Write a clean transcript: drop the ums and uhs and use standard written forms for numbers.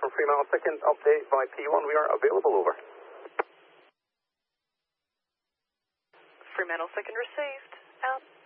from Fremantle Second, update by P1, we are available, over. Fremantle Second received, out.